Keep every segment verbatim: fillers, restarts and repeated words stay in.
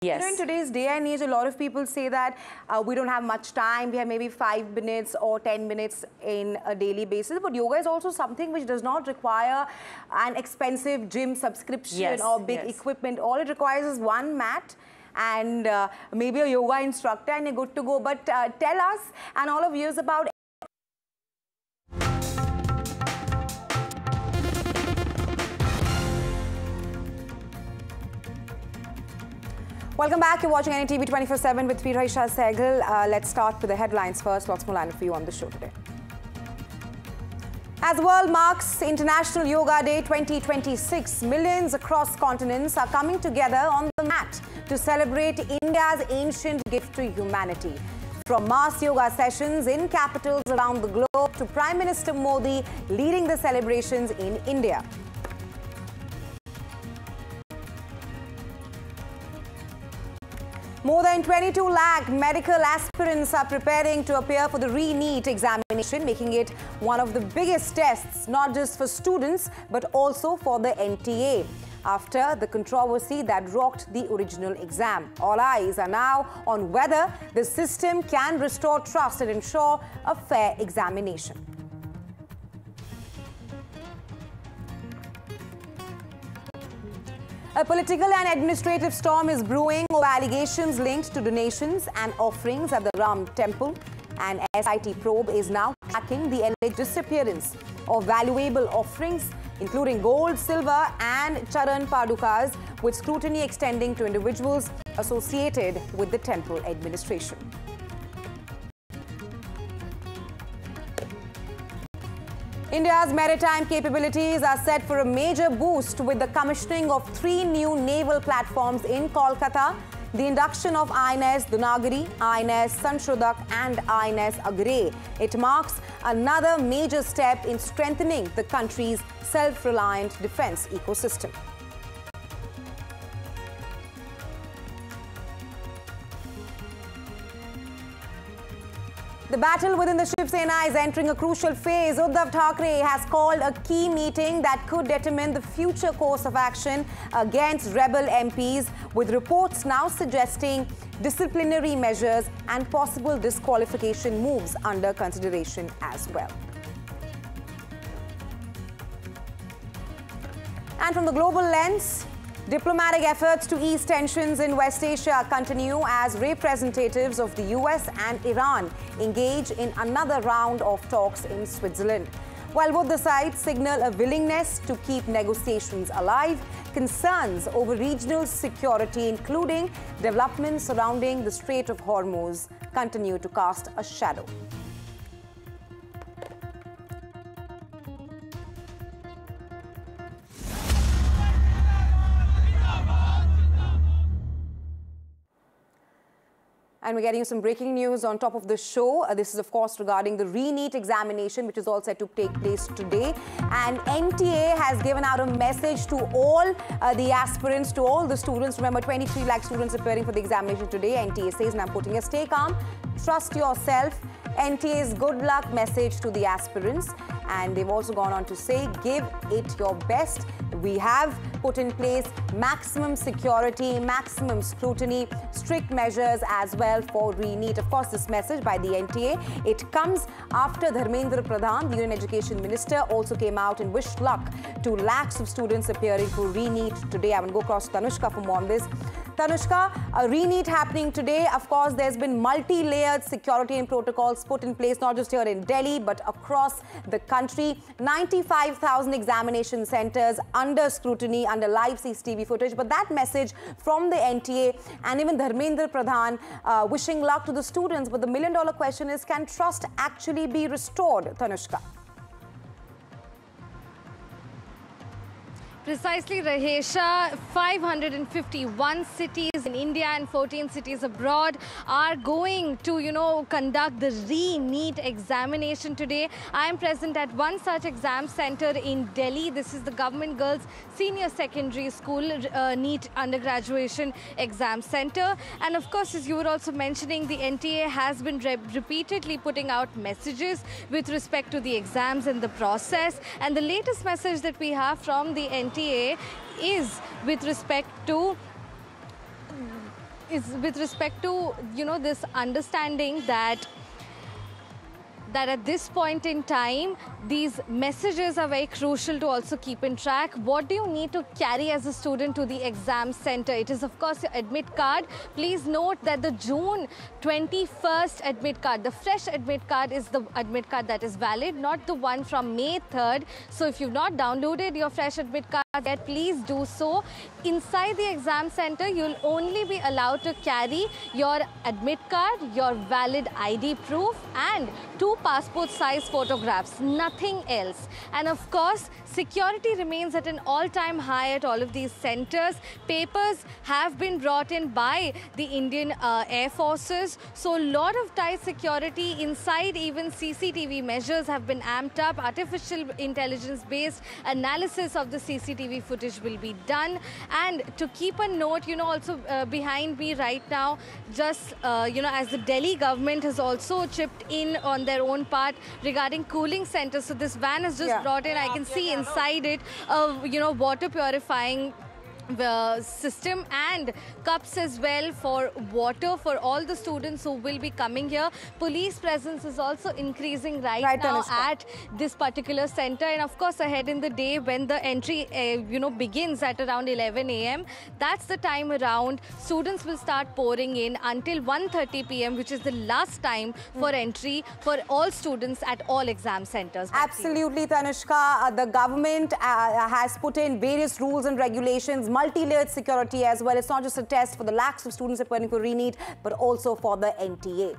Yes. You know, in today's day and age, a lot of people say that uh, we don't have much time. We have maybe five minutes or ten minutes in a daily basis. But yoga is also something which does not require an expensive gym subscription yes. or big yes. equipment. All it requires is one mat and uh, maybe a yoga instructor, and you're good to go. But uh, tell us and all of you about Welcome back. You're watching N D T V twenty-four seven with me, Raisha Sehgal. Uh, let's start with the headlines first. Lots more lineup for you on the show today. As the world marks International Yoga Day twenty twenty-six, millions across continents are coming together on the mat to celebrate India's ancient gift to humanity. From mass yoga sessions in capitals around the globe to Prime Minister Modi leading the celebrations in India. More than twenty-two lakh medical aspirants are preparing to appear for the re-NEET examination, making it one of the biggest tests, not just for students, but also for the N T A. After the controversy that rocked the original exam, all eyes are now on whether the system can restore trust and ensure a fair examination. A political and administrative storm is brewing over allegations linked to donations and offerings at the Ram Temple. An S I T probe is now tracking the alleged disappearance of valuable offerings, including gold, silver and Charan Padukas, with scrutiny extending to individuals associated with the temple administration. India's maritime capabilities are set for a major boost with the commissioning of three new naval platforms in Kolkata, the induction of I N S Dunagiri, I N S Sanshodak and I N S Agre. It marks another major step in strengthening the country's self-reliant defense ecosystem. The battle within the Shiv Sena is entering a crucial phase. Uddhav Thackeray has called a key meeting that could determine the future course of action against rebel M Ps, with reports now suggesting disciplinary measures and possible disqualification moves under consideration as well. And from the global lens, diplomatic efforts to ease tensions in West Asia continue as representatives of the U S and Iran engage in another round of talks in Switzerland. While both the sides signal a willingness to keep negotiations alive, concerns over regional security, including developments surrounding the Strait of Hormuz, continue to cast a shadow. And we're getting you some breaking news on top of the show. Uh, this is, of course, regarding the re-NEET examination, which is all set to take place today. And N T A has given out a message to all uh, the aspirants, to all the students. Remember, twenty-three lakh students preparing for the examination today. N T A says, and I'm putting a stay calm, trust yourself. N T A's good luck message to the aspirants. And they've also gone on to say, give it your best. We have put in place maximum security, maximum scrutiny, strict measures as well for re-NEET. Of course, this message by the N T A, it comes after Dharmendra Pradhan, the Union Education Minister, also came out and wished luck to lakhs of students appearing for re-NEET today. I'm going to go across to Tanushka for more on this. Tanushka, a re-NEET happening today. Of course, there's been multi-layered security and protocols put in place, not just here in Delhi, but across the country. ninety-five thousand examination centers under scrutiny, under live C C T V footage. But that message from the N T A and even Dharmendra Pradhan uh, wishing luck to the students. But the million-dollar question is, can trust actually be restored, Tanushka? Precisely, Rahesha. five hundred fifty-one cities in India and fourteen cities abroad are going to, you know, conduct the re-NEET examination today. I am present at one such exam center in Delhi. This is the Government Girls Senior Secondary School uh, NEET Undergraduation Exam Center. And of course, as you were also mentioning, the N T A has been re repeatedly putting out messages with respect to the exams and the process. And the latest message that we have from the N T A is with respect to is with respect to, you know, this understanding that that at this point in time, these messages are very crucial to also keep in track. What do you need to carry as a student to the exam center? It is, of course, your admit card. Please note that the June twenty-first admit card, the fresh admit card, is the admit card that is valid, not the one from May third. So if you've not downloaded your fresh admit card yet, please do so. Inside the exam center, you'll only be allowed to carry your admit card, your valid I D proof, and two passport size photographs, nothing else. And of course, security remains at an all-time high at all of these centers. Papers have been brought in by the Indian uh, Air Forces. So a lot of tight security inside, even C C T V measures have been amped up. Artificial intelligence-based analysis of the C C T V footage will be done. And to keep a note, you know, also uh, behind me right now, just, uh, you know, as the Delhi government has also chipped in on their own part regarding cooling centers. So this van is just yeah. brought in. I can see inside it, uh, you know, water purifying the system and cups as well for water for all the students who will be coming here. Police presence is also increasing right, right now at this particular center, and of course ahead in the day when the entry uh, you know begins at around eleven A M that's the time around students will start pouring in until one thirty P M which is the last time mm. for entry for all students at all exam centers. Absolutely, Tanushka. Uh, the government uh, has put in various rules and regulations, multi-layered security as well. It's not just a test for the lakhs of students appearing for ReNeet, but also for the N T A.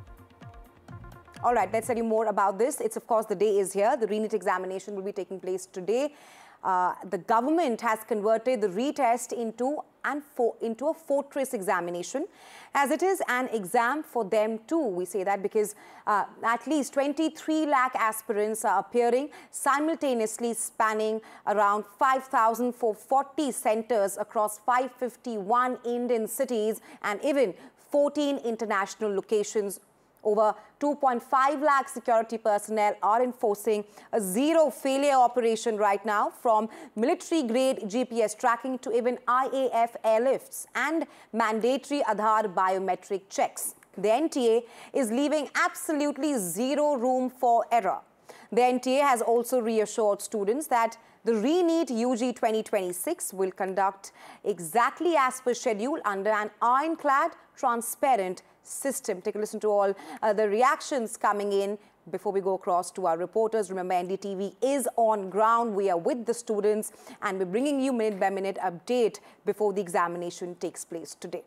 All right, let's tell you more about this. It's, of course, the day is here. The ReNeet examination will be taking place today. Uh, the government has converted the retest into, and for, into a fortress examination, as it is an exam for them too. We say that because uh, at least twenty-three lakh aspirants are appearing simultaneously, spanning around five thousand four hundred forty centers across five hundred fifty-one Indian cities and even fourteen international locations. Over two point five lakh security personnel are enforcing a zero failure operation right now, from military grade G P S tracking to even I A F airlifts and mandatory Aadhaar biometric checks. The N T A is leaving absolutely zero room for error. The N T A has also reassured students that the ReNeet U G twenty twenty-six will conduct exactly as per schedule under an ironclad, transparent system. Take a listen to all uh, the reactions coming in before we go across to our reporters. Remember, N D T V is on ground. We are with the students and we're bringing you minute by minute update before the examination takes place today.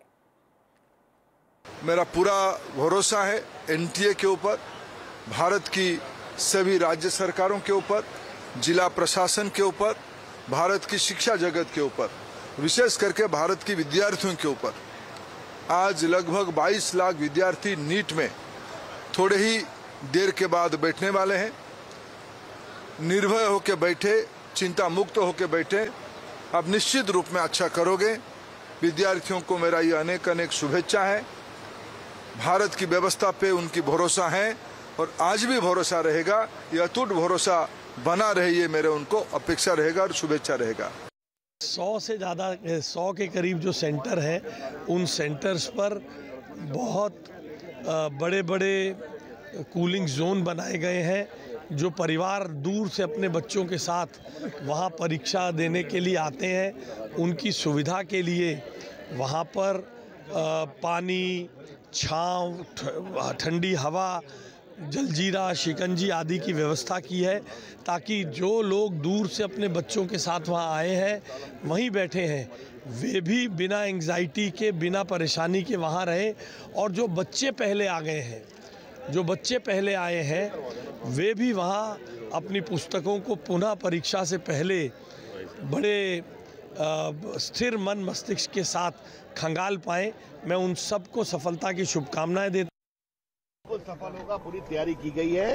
मेरा पूरा भरोसा है N T A के ऊपर, भारत की सभी राज्य सरकारों के ऊपर, जिला प्रशासन के ऊपर, भारत की शिक्षा जगत के ऊपर, विशेष करके भारत की विद्यार्थियों के ऊपर। आज लगभग बाईस लाख विद्यार्थी नीट में थोड़े ही देर के बाद बैठने वाले हैं। निर्भय होकर बैठे, चिंता मुक्त होकर बैठे। अब निश्चित रूप में अच्छा करोगे। विद्यार्थियों को मेरा ये अनेक अनेक शुभेच्छा है। भारत की व्यवस्था पे उनकी भरोसा है और आज भी भरोसा रहेगा। ये अटूट भरोसा बना रहे, ये मेरे उनको अपेक्षा रहेगा और शुभेच्छा रहेगा। सौ से ज़्यादा सौ के करीब जो सेंटर है, उन सेंटर्स पर बहुत बड़े बड़े कूलिंग जोन बनाए गए हैं। जो परिवार दूर से अपने बच्चों के साथ वहाँ परीक्षा देने के लिए आते हैं, उनकी सुविधा के लिए वहाँ पर पानी, छांव, ठंडी हवा, जलजीरा, शिकंजी आदि की व्यवस्था की है, ताकि जो लोग दूर से अपने बच्चों के साथ वहाँ आए हैं, वहीं बैठे हैं, वे भी बिना एंग्जाइटी के, बिना परेशानी के वहाँ रहें। और जो बच्चे पहले आ गए हैं, जो बच्चे पहले आए हैं, वे भी वहाँ अपनी पुस्तकों को पुनः परीक्षा से पहले बड़े स्थिर मन मस्तिष्क के साथ खंगाल पाएँ। मैं उन सबको सफलता की शुभकामनाएं देता हूं। सफल होगा, पूरी तैयारी की गई है,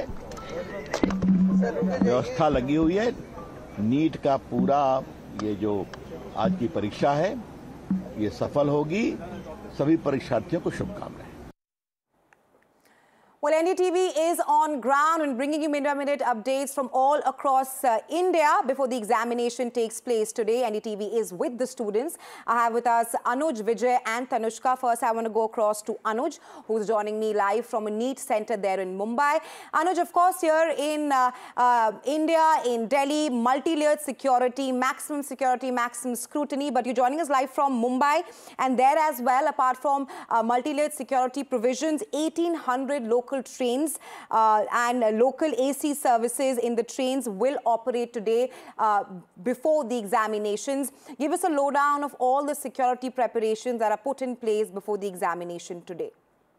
व्यवस्था लगी हुई है। नीट का पूरा ये जो आज की परीक्षा है, ये सफल होगी। सभी परीक्षार्थियों को शुभकामनाएं। Well, N D T V is on ground and bringing you minute-by-minute updates from all across uh, India before the examination takes place today. N D T V is with the students. I have with us Anuj, Vijay and Tanushka. First, I want to go across to Anuj, who's joining me live from a NEET center there in Mumbai. Anuj, of course, here in uh, uh, India, in Delhi, multi-layered security, maximum security, maximum scrutiny. But you're joining us live from Mumbai. And there as well, apart from uh, multi-layered security provisions, eighteen hundred local Local trains uh, and uh, local A C services in the trains will operate today uh, before the examinations. Give us a lowdown of all the security preparations that are put in place before the examination today.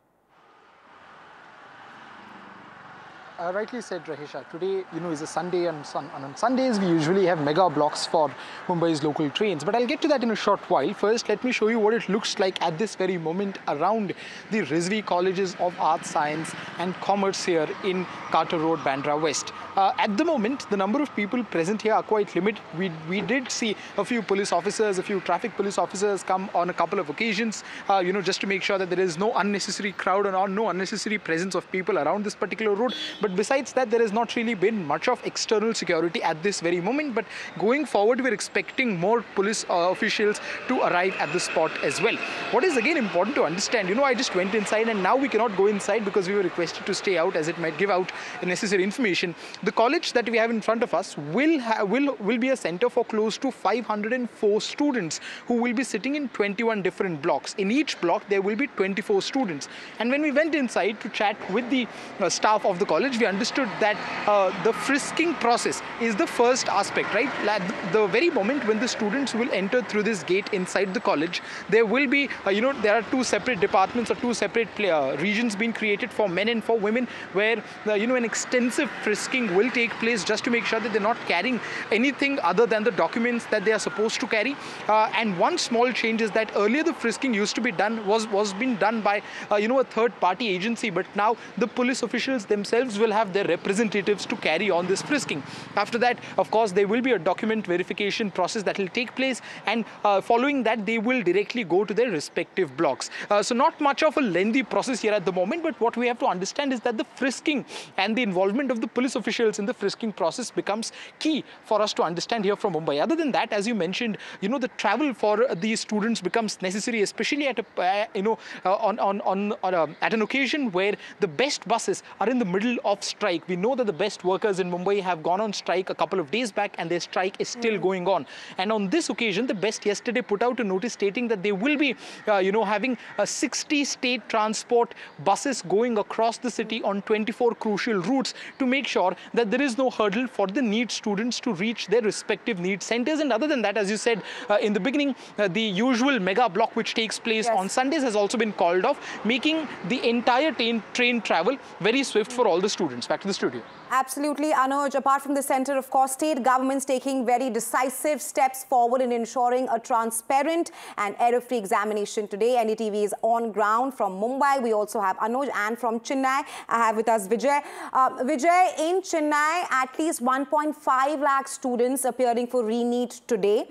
Uh, rightly said, Rahisha. Today, you know, is a Sunday, and, sun, and on Sundays we usually have mega blocks for Mumbai's local trains. But I'll get to that in a short while. First, let me show you what it looks like at this very moment around the Rizvi Colleges of Arts, Science and Commerce here in Carter Road, Bandra West. Uh, at the moment, the number of people present here are quite limited. We, we did see a few police officers, a few traffic police officers come on a couple of occasions, uh, you know, just to make sure that there is no unnecessary crowd and no unnecessary presence of people around this particular road. But besides that, there has not really been much of external security at this very moment. But going forward, we're expecting more police uh, officials to arrive at the spot as well. What is again important to understand, you know, I just went inside and now we cannot go inside because we were requested to stay out as it might give out necessary information. The college that we have in front of us will, will, will be a center for close to five hundred four students who will be sitting in twenty-one different blocks. In each block, there will be twenty-four students. And when we went inside to chat with the uh, staff of the college, we understood that uh, the frisking process is the first aspect, right? At the very moment when the students will enter through this gate inside the college, there will be, uh, you know, there are two separate departments or two separate play, uh, regions being created for men and for women, where, uh, you know, an extensive frisking will take place just to make sure that they're not carrying anything other than the documents that they are supposed to carry. Uh, and one small change is that earlier the frisking used to be done, was, was being done by, uh, you know, a third-party agency, but now the police officials themselves will have their representatives to carry on this frisking. After that, of course, there will be a document verification process that will take place, and uh, following that, they will directly go to their respective blocks. Uh, so not much of a lengthy process here at the moment, but what we have to understand is that the frisking and the involvement of the police officials in the frisking process becomes key for us to understand here from Mumbai. Other than that, as you mentioned, you know, the travel for these students becomes necessary, especially at a, uh, you know, uh, on, on, on, on a, at an occasion where the best buses are in the middle of strike. We know that the best workers in Mumbai have gone on strike a couple of days back, and their strike is still mm. going on. And on this occasion, the best yesterday put out a notice stating that they will be, uh, you know, having uh, sixty state transport buses going across the city on twenty-four crucial routes to make sure that there is no hurdle for the NEET students to reach their respective NEET centers. And other than that, as you said uh, in the beginning, uh, the usual mega block which takes place yes. on Sundays has also been called off, making the entire train, train travel very swift for all the students. Back to the studio. Absolutely, Anuj. Apart from the center, of course, state governments taking very decisive steps forward in ensuring a transparent and error-free examination today. N D T V is on ground from Mumbai. We also have Anuj, and from Chennai, I have with us Vijay. Uh, Vijay, in Chennai, at least one point five lakh students appearing for re-NEET today.